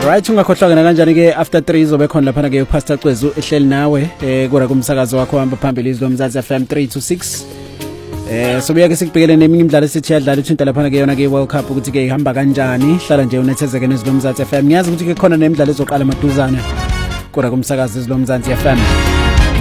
Right, ungakhohlwa na kanjani ke after 3 izobe khona lapha ke uPastor Cwezu ehleli nawe kura kumsakazo wakho hamba phambili izomzazi FM 3 to 6. So buyake sikubhekele neminye imidlalo esithi yadlala uthinta lapha ke yona ke World Cup ukuthi ke ihamba kanjani. Hlala nje unethezeke nezomzazi FM. Ngiyazi ukuthi ke khona nemidlalo ezoqala maduzane kura kumsakazo izomzazi FM.